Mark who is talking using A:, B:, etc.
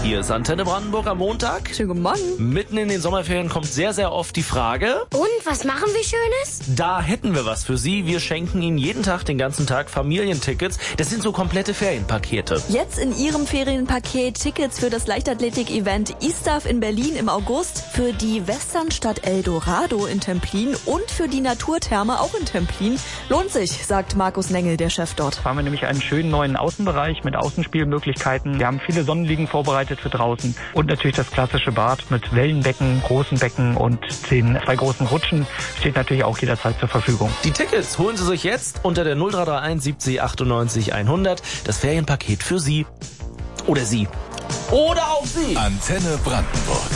A: Hier ist Antenne Brandenburg am Montag.
B: Schönen guten Morgen.
A: Mitten in den Sommerferien kommt sehr, sehr oft die Frage:
C: Und, was machen wir Schönes?
A: Da hätten wir was für Sie. Wir schenken Ihnen jeden Tag, den ganzen Tag Familientickets. Das sind so komplette Ferienpakete.
B: Jetzt in Ihrem Ferienpaket Tickets für das Leichtathletik-Event ISTAF in Berlin im August, für die Westernstadt Eldorado in Templin und für die Naturtherme auch in Templin. Lohnt sich, sagt Markus Nengel, der Chef dort.
D: Haben wir nämlich einen schönen neuen Außenbereich mit Außenspielmöglichkeiten. Wir haben viele Sonnenliegen vorbereitet für draußen und natürlich das klassische Bad mit Wellenbecken, großen Becken und 2 großen Rutschen steht natürlich auch jederzeit zur Verfügung.
A: Die Tickets holen Sie sich jetzt unter der 0331 70 98 100. Das Ferienpaket für Sie. Oder Sie. Oder auch Sie.
E: Antenne Brandenburg.